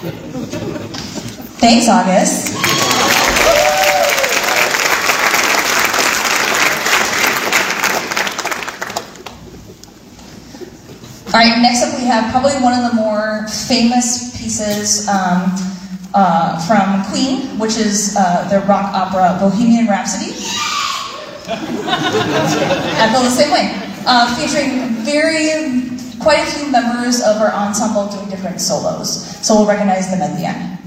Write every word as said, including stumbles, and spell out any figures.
Thanks, August. All right, next up we have probably one of the more famous pieces um, uh, from Queen, which is uh, their rock opera Bohemian Rhapsody. I feel the same way. Uh, featuring very, quite a few members of our ensemble doing different solos. So we'll recognize them at the end.